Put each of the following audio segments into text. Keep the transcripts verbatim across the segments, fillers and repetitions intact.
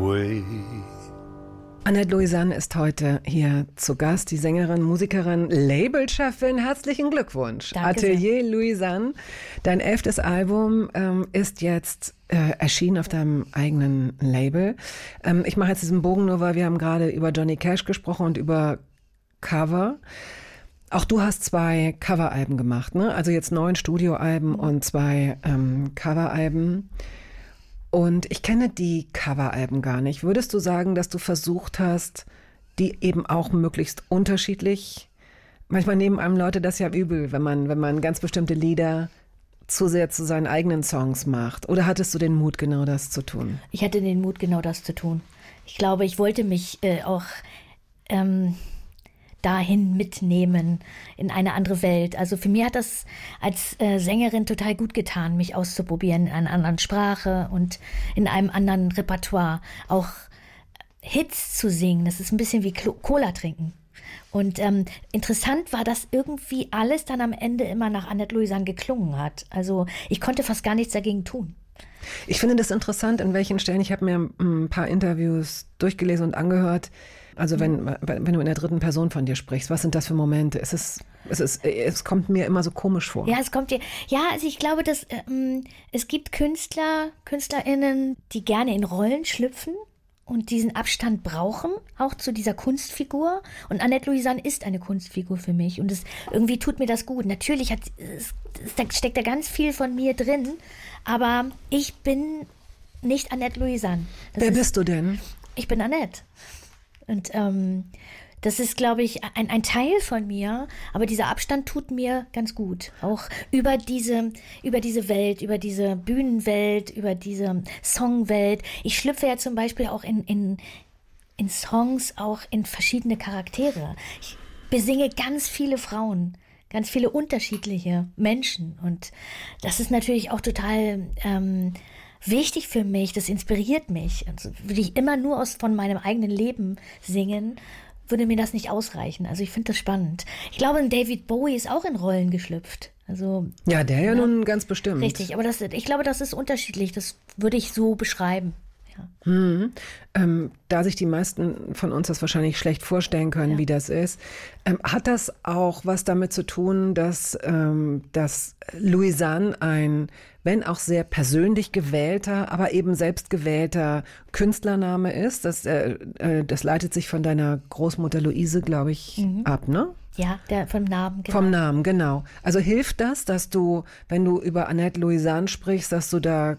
away. Annette Louisanne ist heute hier zu Gast, die Sängerin, Musikerin, Labelchefin. Herzlichen Glückwunsch. Danke Atelier sehr. Louisanne. Dein elftes Album ähm, ist jetzt äh, erschienen auf deinem eigenen Label. Ähm, ich mache jetzt diesen Bogen nur, weil wir haben gerade über Johnny Cash gesprochen und über Cover. Auch du hast zwei Coveralben gemacht, ne? Also jetzt neun Studioalben mhm. und zwei ähm, Coveralben. Und ich kenne die Coveralben gar nicht. Würdest du sagen, dass du versucht hast, die eben auch möglichst unterschiedlich? Manchmal nehmen einem Leute das ja übel, wenn man, wenn man ganz bestimmte Lieder zu sehr zu seinen eigenen Songs macht. Oder hattest du den Mut, genau das zu tun? Ich hatte den Mut, genau das zu tun. Ich glaube, ich wollte mich äh, auch ähm, dahin mitnehmen, in eine andere Welt. Also für mich hat das als äh, Sängerin total gut getan, mich auszuprobieren in einer anderen Sprache und in einem anderen Repertoire. Auch Hits zu singen, das ist ein bisschen wie Klo- Cola trinken. Und ähm, interessant war, dass irgendwie alles dann am Ende immer nach Annette Louisanne geklungen hat. Also ich konnte fast gar nichts dagegen tun. Ich finde das interessant, in welchen Stellen. Ich habe mir ein paar Interviews durchgelesen und angehört. Also wenn, wenn du in der dritten Person von dir sprichst, was sind das für Momente? Es ist, es ist, es kommt mir immer so komisch vor. Ja, es kommt dir. Ja, also ich glaube, dass ähm, es gibt Künstler, KünstlerInnen, die gerne in Rollen schlüpfen und diesen Abstand brauchen, auch zu dieser Kunstfigur. Und Annette Louisanne ist eine Kunstfigur für mich. Und es irgendwie tut mir das gut. Natürlich hat, es, es steckt da ganz viel von mir drin, aber ich bin nicht Annette Louisanne. Das Wer ist, bist du denn? Ich bin Annette. Und ähm, das ist, glaube ich, ein, ein Teil von mir, aber dieser Abstand tut mir ganz gut. Auch über diese, über diese Welt, über diese Bühnenwelt, über diese Songwelt. Ich schlüpfe ja zum Beispiel auch in, in, in Songs auch in verschiedene Charaktere. Ich besinge ganz viele Frauen, ganz viele unterschiedliche Menschen. Und das ist natürlich auch total ähm, wichtig für mich, das inspiriert mich. Also würde ich immer nur aus von meinem eigenen Leben singen, würde mir das nicht ausreichen. Also ich finde das spannend. Ich glaube, David Bowie ist auch in Rollen geschlüpft. Also, ja, der ja, ja nun ganz bestimmt. Richtig, aber das, ich glaube, das ist unterschiedlich. Das würde ich so beschreiben. Ja. Hm. Ähm, da sich die meisten von uns das wahrscheinlich schlecht vorstellen können, ja. wie das ist, ähm, hat das auch was damit zu tun, dass, ähm, dass Louisanne ein, wenn auch sehr persönlich gewählter, aber eben selbst gewählter Künstlername ist? Das, äh, äh, das leitet sich von deiner Großmutter Luise, glaube ich, mhm. ab, ne? Ja, der, vom Namen, genau. Vom Namen, genau. Also hilft das, dass du, wenn du über Annette Louisanne sprichst, dass du da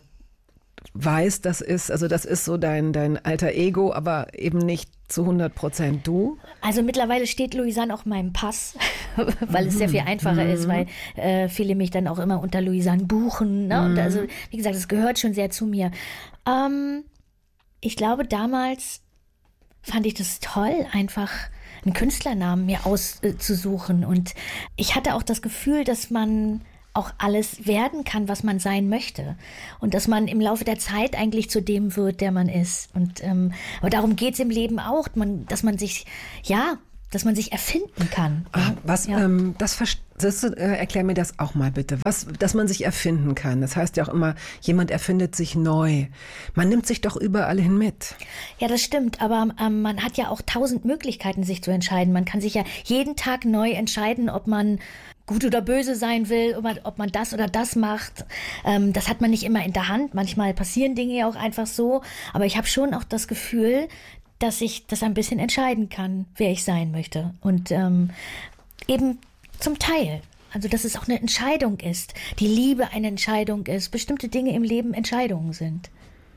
weißt, das ist, also das ist so dein, dein alter Ego, aber eben nicht zu hundert Prozent du? Also mittlerweile steht Louisanne auch in meinem Pass, weil es sehr viel einfacher mhm. ist, weil äh, viele mich dann auch immer unter Louisanne buchen. Ne? Mhm. Und also, wie gesagt, es gehört schon sehr zu mir. Ähm, ich glaube, damals fand ich das toll, einfach einen Künstlernamen mir auszusuchen. Äh, und ich hatte auch das Gefühl, dass man auch alles werden kann, was man sein möchte. Und dass man im Laufe der Zeit eigentlich zu dem wird, der man ist. Und ähm, aber darum geht es im Leben auch, man, dass man sich, ja, dass man sich erfinden kann. Ach, was, ja. ähm, das, das äh, erklär mir das auch mal bitte. Was, dass man sich erfinden kann. Das heißt ja auch immer, jemand erfindet sich neu. Man nimmt sich doch überall hin mit. Ja, das stimmt. Aber ähm, man hat ja auch tausend Möglichkeiten, sich zu entscheiden. Man kann sich ja jeden Tag neu entscheiden, ob man gut oder böse sein will, ob man, ob man das oder das macht. Ähm, das hat man nicht immer in der Hand. Manchmal passieren Dinge ja auch einfach so. Aber ich habe schon auch das Gefühl, dass ich das ein bisschen entscheiden kann, wer ich sein möchte. Und ähm, eben zum Teil. Also, dass es auch eine Entscheidung ist. Die Liebe eine Entscheidung ist. Bestimmte Dinge im Leben Entscheidungen sind.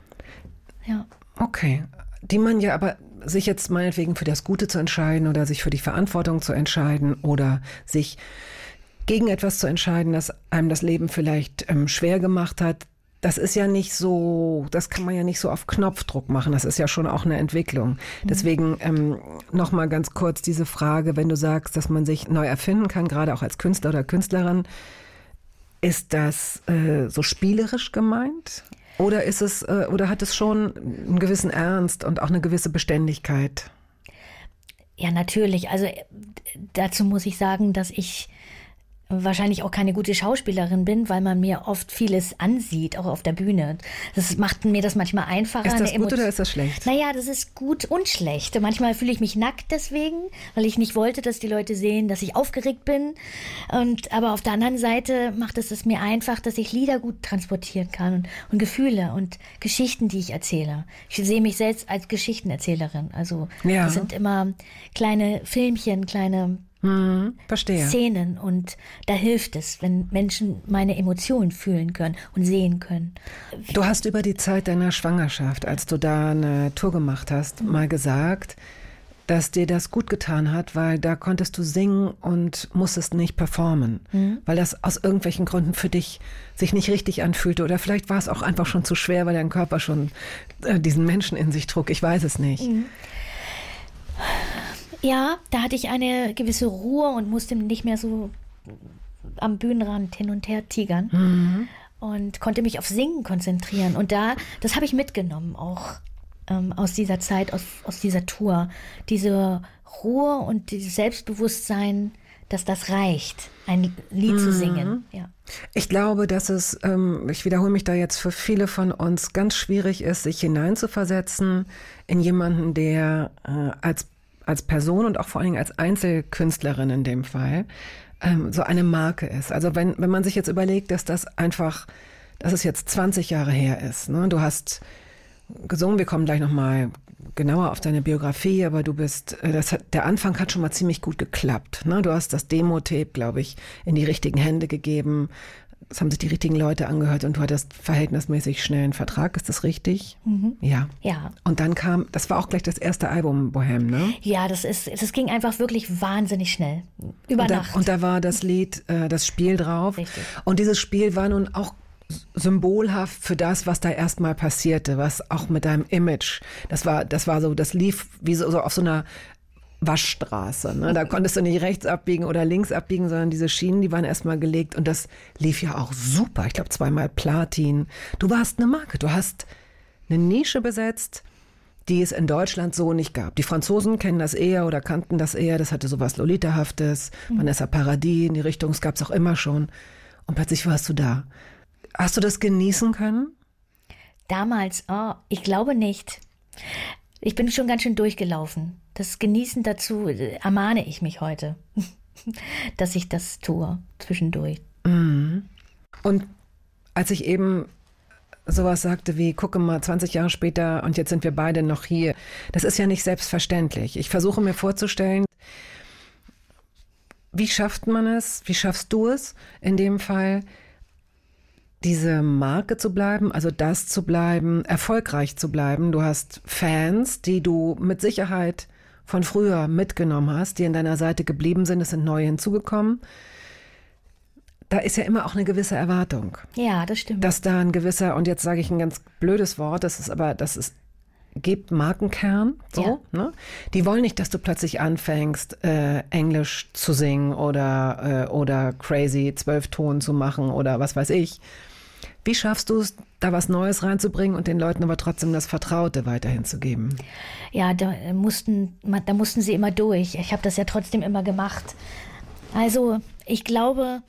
Ja. Okay. Die man ja aber sich jetzt meinetwegen für das Gute zu entscheiden oder sich für die Verantwortung zu entscheiden oder sich gegen etwas zu entscheiden, das einem das Leben vielleicht ähm, schwer gemacht hat, das ist ja nicht so, das kann man ja nicht so auf Knopfdruck machen. Das ist ja schon auch eine Entwicklung. Mhm. Deswegen ähm, noch mal ganz kurz diese Frage, wenn du sagst, dass man sich neu erfinden kann, gerade auch als Künstler oder Künstlerin, ist das äh, so spielerisch gemeint? Oder ist es, äh, oder hat es schon einen gewissen Ernst und auch eine gewisse Beständigkeit? Ja, natürlich. Also dazu muss ich sagen, dass ich wahrscheinlich auch keine gute Schauspielerin bin, weil man mir oft vieles ansieht, auch auf der Bühne. Das macht mir das manchmal einfacher. Ist das gut oder ist das schlecht? Naja, das ist gut und schlecht. Manchmal fühle ich mich nackt deswegen, weil ich nicht wollte, dass die Leute sehen, dass ich aufgeregt bin. Und, aber auf der anderen Seite macht es es mir einfach, dass ich Lieder gut transportieren kann und, und Gefühle und Geschichten, die ich erzähle. Ich sehe mich selbst als Geschichtenerzählerin. Also ja. Das sind immer kleine Filmchen, kleine Hm, verstehe. Szenen, und da hilft es, wenn Menschen meine Emotionen fühlen können und sehen können. Du hast über die Zeit deiner Schwangerschaft, als du da eine Tour gemacht hast, mhm. mal gesagt, dass dir das gut getan hat, weil da konntest du singen und musstest nicht performen, mhm. weil das aus irgendwelchen Gründen für dich sich nicht richtig anfühlte, oder vielleicht war es auch einfach schon zu schwer, weil dein Körper schon äh, diesen Menschen in sich trug, ich weiß es nicht. Mhm. Ja, da hatte ich eine gewisse Ruhe und musste nicht mehr so am Bühnenrand hin und her tigern mhm. und konnte mich auf Singen konzentrieren. Und da, das habe ich mitgenommen auch ähm, aus dieser Zeit, aus, aus dieser Tour. Diese Ruhe und dieses Selbstbewusstsein, dass das reicht, ein Lied mhm. zu singen. Ja. Ich glaube, dass es, ähm, ich wiederhole mich da jetzt, für viele von uns ganz schwierig ist, sich hineinzuversetzen in jemanden, der äh, als als Person und auch vor allen Dingen als Einzelkünstlerin in dem Fall, ähm, so eine Marke ist. Also wenn, wenn man sich jetzt überlegt, dass das einfach, dass es jetzt zwanzig Jahre her ist, ne? Du hast gesungen, wir kommen gleich nochmal genauer auf deine Biografie, aber du bist, das hat, der Anfang hat schon mal ziemlich gut geklappt, ne? Du hast das Demo-Tape, glaube ich, in die richtigen Hände gegeben. Es haben sich die richtigen Leute angehört und du hattest verhältnismäßig schnell einen Vertrag, ist das richtig? Mhm. Ja. Ja. Und dann kam, das war auch gleich das erste Album Bohème, ne? Ja, das ist, das ging einfach wirklich wahnsinnig schnell. Über und da, Nacht. Und da war das Lied, äh, das Spiel drauf. Richtig. Und dieses Spiel war nun auch symbolhaft für das, was da erstmal passierte, was auch mit deinem Image, das war, das war so, das lief wie so, so auf so einer Waschstraße. Ne? Da konntest du nicht rechts abbiegen oder links abbiegen, sondern diese Schienen, die waren erstmal gelegt und das lief ja auch super. Ich glaube, zweimal Platin. Du warst eine Marke. Du hast eine Nische besetzt, die es in Deutschland so nicht gab. Die Franzosen kennen das eher oder kannten das eher. Das hatte sowas Lolita-haftes. Mhm. Vanessa Paradis in die Richtung, es gab es auch immer schon. Und plötzlich warst du da. Hast du das genießen können? Damals, oh, ich glaube nicht. Ich bin schon ganz schön durchgelaufen. Das Genießen dazu ermahne ich mich heute, dass ich das tue zwischendurch. Mhm. Und als ich eben sowas sagte wie, gucke mal, zwanzig Jahre später und jetzt sind wir beide noch hier, das ist ja nicht selbstverständlich. Ich versuche mir vorzustellen, wie schafft man es, wie schaffst du es in dem Fall, diese Marke zu bleiben, also das zu bleiben, erfolgreich zu bleiben. Du hast Fans, die du mit Sicherheit von früher mitgenommen hast, die an deiner Seite geblieben sind, es sind neue hinzugekommen. Da ist ja immer auch eine gewisse Erwartung. Ja, das stimmt. Dass da ein gewisser, und jetzt sage ich ein ganz blödes Wort, das ist aber, das ist, gibt Markenkern, so, ja. Ne? Die wollen nicht, dass du plötzlich anfängst, äh, Englisch zu singen oder, äh, oder crazy Zwölfton zu machen oder was weiß ich. Wie schaffst du es, da was Neues reinzubringen und den Leuten aber trotzdem das Vertraute weiterhin zu geben? Ja, da mussten, da mussten sie immer durch. Ich habe das ja trotzdem immer gemacht. Also ich glaube,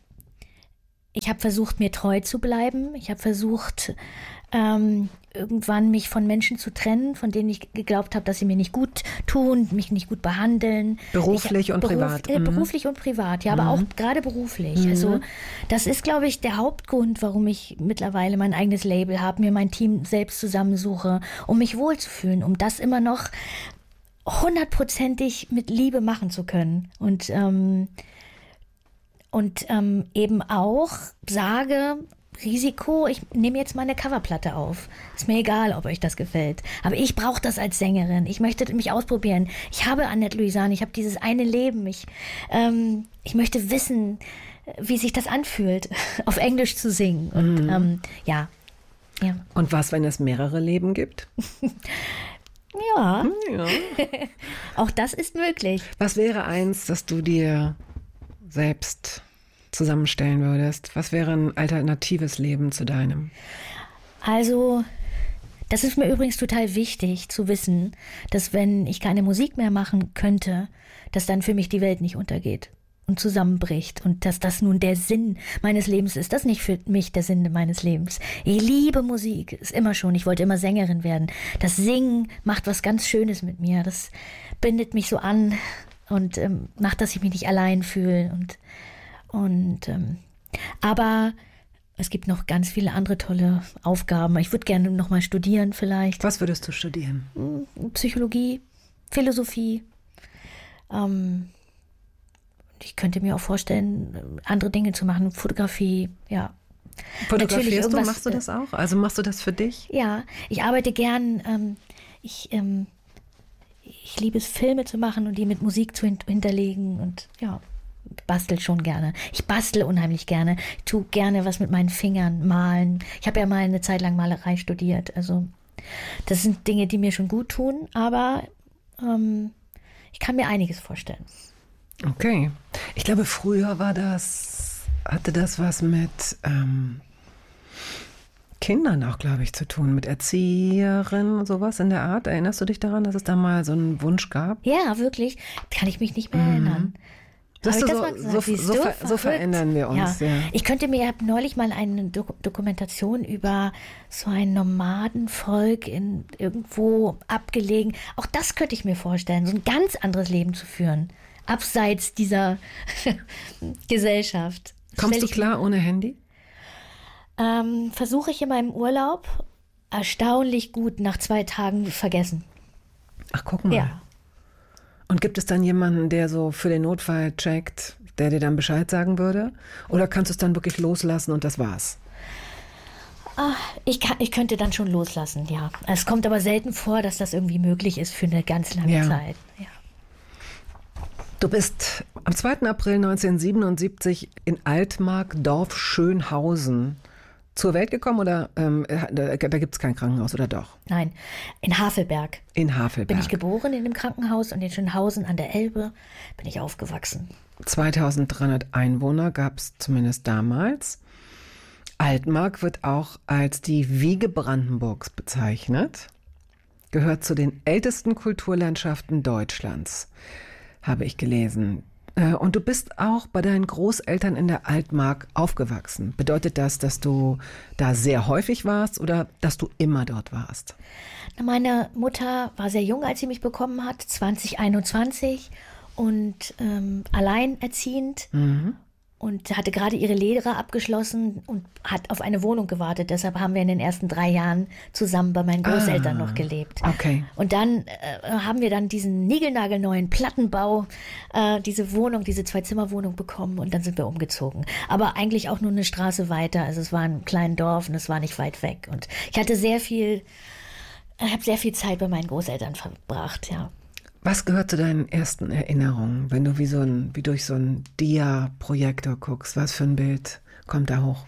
ich habe versucht, mir treu zu bleiben. Ich habe versucht, ähm, irgendwann mich von Menschen zu trennen, von denen ich geglaubt habe, dass sie mir nicht gut tun, mich nicht gut behandeln. Beruflich ich, und beruf, privat. Äh, mhm. Beruflich und privat, ja, mhm. aber auch gerade beruflich. Mhm. Also das ist, glaube ich, der Hauptgrund, warum ich mittlerweile mein eigenes Label habe, mir mein Team selbst zusammensuche, um mich wohlzufühlen, um das immer noch hundertprozentig mit Liebe machen zu können. Und, ähm, und ähm, eben auch sage, Risiko, ich nehme jetzt mal eine Coverplatte auf. Ist mir egal, ob euch das gefällt. Aber ich brauche das als Sängerin. Ich möchte mich ausprobieren. Ich habe Annette Louisan, ich habe dieses eine Leben. Ich, ähm, ich möchte wissen, wie sich das anfühlt, auf Englisch zu singen. Und mhm. ähm, ja. ja. Und was, wenn es mehrere Leben gibt? ja. ja. Auch das ist möglich. Was wäre eins, das du dir selbst zusammenstellen würdest? Was wäre ein alternatives Leben zu deinem? Also, das ist mir übrigens total wichtig zu wissen, dass wenn ich keine Musik mehr machen könnte, dass dann für mich die Welt nicht untergeht. und zusammenbricht und dass das nun der Sinn meines Lebens ist. Das ist nicht für mich der Sinn meines Lebens. Ich liebe Musik, ist immer schon. Ich wollte immer Sängerin werden. Das Singen macht was ganz Schönes mit mir. Das bindet mich so an und ähm, macht, dass ich mich nicht allein fühle. Und, und ähm, aber es gibt noch ganz viele andere tolle Aufgaben. Ich würde gerne noch mal studieren vielleicht. Was würdest du studieren? Psychologie, Philosophie. Ähm, Ich könnte mir auch vorstellen, andere Dinge zu machen, Fotografie, ja. Fotografierst du, machst du das auch? Also machst du das für dich? Ja, ich arbeite gern, ähm, ich, ähm, ich liebe es, Filme zu machen und die mit Musik zu hinterlegen und ja, bastel schon gerne. Ich bastel unheimlich gerne, ich tue gerne was mit meinen Fingern, malen. Ich habe ja mal eine Zeit lang Malerei studiert, also das sind Dinge, die mir schon gut tun, aber ähm, ich kann mir einiges vorstellen. Okay. Ich glaube, früher war das, hatte das was mit ähm, Kindern auch, glaube ich, zu tun, mit Erzieherinnen und sowas in der Art. Erinnerst du dich daran, dass es da mal so einen Wunsch gab? Ja, wirklich. Kann ich mich nicht mehr mhm. erinnern. Das so, so, so, so, ver, so verändern wir uns. Ja. Ja. Ich könnte mir, ich habe neulich mal eine Dok- Dokumentation über so ein Nomadenvolk in irgendwo abgelegen. Auch das könnte ich mir vorstellen, so ein ganz anderes Leben zu führen. Abseits dieser Gesellschaft. Kommst du klar ohne Handy? Ähm, versuche ich in meinem Urlaub erstaunlich gut nach zwei Tagen vergessen. Ach, guck mal. Ja. Und gibt es dann jemanden, der so für den Notfall checkt, der dir dann Bescheid sagen würde? Oder kannst du es dann wirklich loslassen und das war's? Ach, ich, kann, ich könnte dann schon loslassen, ja. Es kommt aber selten vor, dass das irgendwie möglich ist für eine ganz lange ja. Zeit. Ja. Du bist am zweiten April neunzehnhundertsiebenundsiebzig in Altmark, Dorf Schönhausen, zur Welt gekommen oder ähm, da, da gibt es kein Krankenhaus oder doch? Nein, in Havelberg. In Havelberg. Bin ich geboren in dem Krankenhaus und in Schönhausen an der Elbe bin ich aufgewachsen. zweitausenddreihundert Einwohner gab es zumindest damals. Altmark wird auch als die Wiege Brandenburgs bezeichnet, gehört zu den ältesten Kulturlandschaften Deutschlands. Habe ich gelesen. Und du bist auch bei deinen Großeltern in der Altmark aufgewachsen. Bedeutet das, dass du da sehr häufig warst oder dass du immer dort warst? Meine Mutter war sehr jung, als sie mich bekommen hat, zwanzig einundzwanzig und ähm, alleinerziehend. Mhm. Und hatte gerade ihre Lehre abgeschlossen und hat auf eine Wohnung gewartet. Deshalb haben wir in den ersten drei Jahren zusammen bei meinen Großeltern ah, noch gelebt. Okay. Und dann äh, haben wir dann diesen niegelnagelneuen Plattenbau, äh, diese Wohnung, diese Zwei-Zimmer-Wohnung bekommen und dann sind wir umgezogen. Aber eigentlich auch nur eine Straße weiter. Also es war ein kleines Dorf und es war nicht weit weg. Und ich hatte sehr viel, ich habe sehr viel Zeit bei meinen Großeltern verbracht, ja. Was gehört zu deinen ersten Erinnerungen, wenn du wie, so ein, wie durch so einen Dia-Projektor guckst? Was für ein Bild kommt da hoch?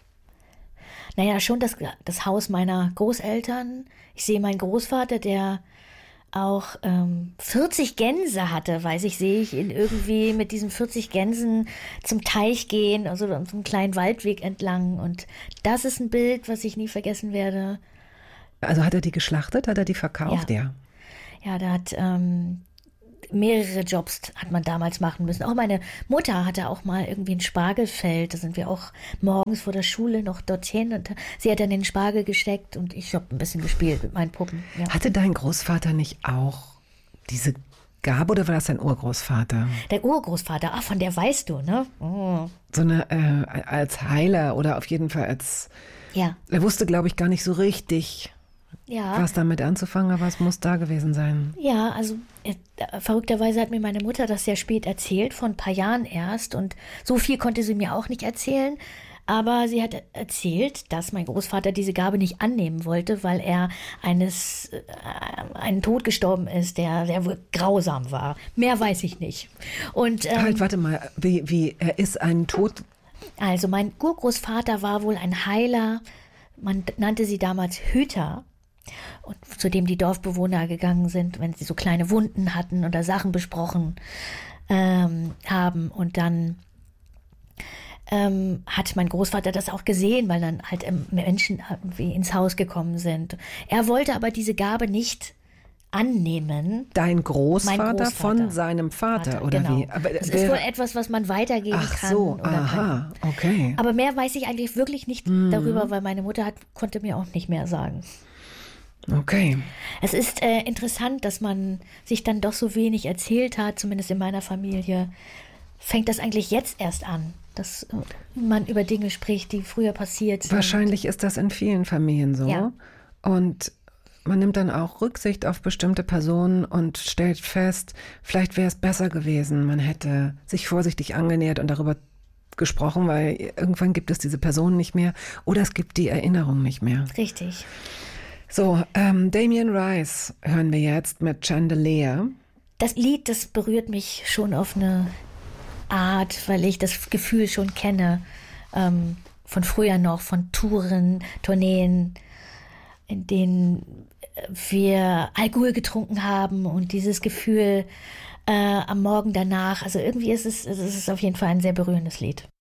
Naja, schon das, das Haus meiner Großeltern. Ich sehe meinen Großvater, der auch ähm, vierzig Gänse hatte, weiß ich, sehe ich ihn irgendwie mit diesen vierzig Gänsen zum Teich gehen, also so einem kleinen Waldweg entlang. Und das ist ein Bild, was ich nie vergessen werde. Also hat er die geschlachtet? Hat er die verkauft? Ja. Ja. Ja, da hat ähm, mehrere Jobs hat man damals machen müssen. Auch meine Mutter hatte auch mal irgendwie ein Spargelfeld. Da sind wir auch morgens vor der Schule noch dorthin. Und sie hat dann den Spargel gesteckt und ich habe ein bisschen gespielt mit meinen Puppen. Ja. Hatte dein Großvater nicht auch diese Gabe oder war das dein Urgroßvater? Der Urgroßvater, ach, von der weißt du, ne? Oh. So eine, äh, als Heiler oder auf jeden Fall als, ja. Er wusste, glaube ich, gar nicht so richtig, ja. was damit anzufangen, aber es muss da gewesen sein. Ja, also äh, verrückterweise hat mir meine Mutter das sehr spät erzählt, vor ein paar Jahren erst. Und so viel konnte sie mir auch nicht erzählen. Aber sie hat erzählt, dass mein Großvater diese Gabe nicht annehmen wollte, weil er eines, äh, einen Tod gestorben ist, der sehr grausam war. Mehr weiß ich nicht. Und, ähm, halt, warte mal, wie, wie, er ist ein Tod... Also mein Urgroßvater war wohl ein Heiler, man nannte sie damals Hüter. Und zu dem die Dorfbewohner gegangen sind, wenn sie so kleine Wunden hatten oder Sachen besprochen ähm, haben. Und dann ähm, hat mein Großvater das auch gesehen, weil dann halt ähm, Menschen irgendwie ins Haus gekommen sind. Er wollte aber diese Gabe nicht annehmen. Dein Großvater, Großvater von seinem Vater, Vater, oder genau. wie? Aber Es wer- ist wohl etwas, was man weitergeben Ach kann. so, oder aha, kann. okay. Aber mehr weiß ich eigentlich wirklich nicht darüber, weil meine Mutter hat, konnte mir auch nicht mehr sagen. Okay. Es ist äh, interessant, dass man sich dann doch so wenig erzählt hat, zumindest in meiner Familie. Fängt das eigentlich jetzt erst an, dass äh, man über Dinge spricht, die früher passiert sind? Wahrscheinlich ist das in vielen Familien so. Ja. Und man nimmt dann auch Rücksicht auf bestimmte Personen und stellt fest, vielleicht wäre es besser gewesen, man hätte sich vorsichtig angenähert und darüber gesprochen, weil irgendwann gibt es diese Person nicht mehr oder es gibt die Erinnerung nicht mehr. Richtig. So, ähm, Damien Rice hören wir jetzt mit Chandelier. Das Lied, das berührt mich schon auf eine Art, weil ich das Gefühl schon kenne, ähm, von früher noch, von Touren, Tourneen, in denen wir Alkohol getrunken haben und dieses Gefühl äh, am Morgen danach. Also irgendwie ist es, es ist auf jeden Fall ein sehr berührendes Lied.